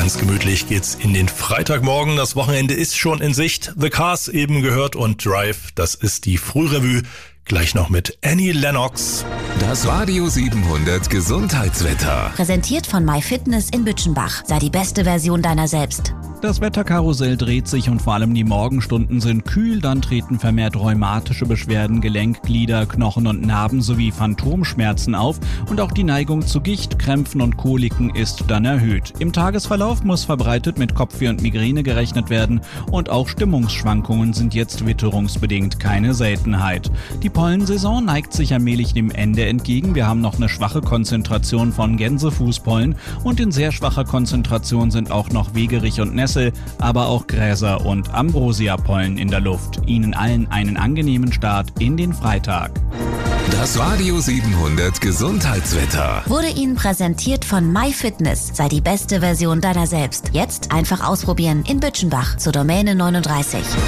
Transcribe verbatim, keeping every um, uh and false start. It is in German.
Ganz gemütlich geht's in den Freitagmorgen. Das Wochenende ist schon in Sicht. The Cars eben gehört und Drive, das ist die Frührevue. Gleich noch mit Annie Lennox. Das Radio siebenhundert Gesundheitswetter. Präsentiert von MyFitness in Bütchenbach. Sei die beste Version deiner selbst. Das Wetterkarussell dreht sich und vor allem die Morgenstunden sind kühl. Dann treten vermehrt rheumatische Beschwerden, Gelenk, Glieder, Knochen und Narben sowie Phantomschmerzen auf. Und auch die Neigung zu Gicht, Krämpfen und Koliken ist dann erhöht. Im Tagesverlauf muss verbreitet mit Kopfweh und Migräne gerechnet werden. Und auch Stimmungsschwankungen sind jetzt witterungsbedingt keine Seltenheit. Die Pollensaison neigt sich allmählich dem Ende entgegen. Wir haben noch eine schwache Konzentration von Gänsefußpollen und in sehr schwacher Konzentration sind auch noch Wegerich und Nessel, aber auch Gräser und Ambrosiapollen in der Luft. Ihnen allen einen angenehmen Start in den Freitag. Das Radio siebenhundert Gesundheitswetter Wurde Ihnen präsentiert von MyFitness. Sei die beste Version deiner selbst. Jetzt einfach ausprobieren in Bütchenbach zur Domäne neununddreißig.